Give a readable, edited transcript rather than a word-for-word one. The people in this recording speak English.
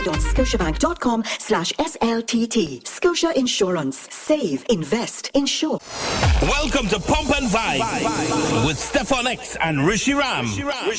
Scotiabank.com/SLTT. Scotia Insurance. Save, invest, insure. Welcome to Pump and Vibe with Stefan X and Rishi Ram.